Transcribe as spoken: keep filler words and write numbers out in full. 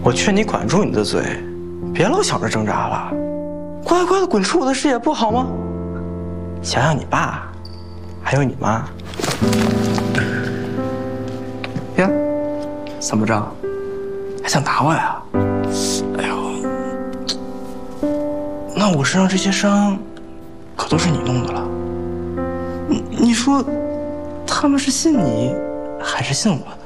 我劝你管住你的嘴，别老想着挣扎了，乖乖的滚出我的视野不好吗？想想你爸，还有你妈。呀，怎么着？还想打我呀？哎呦，那我身上这些伤，可都是你弄的了。你你说，他们是信你，还是信我的？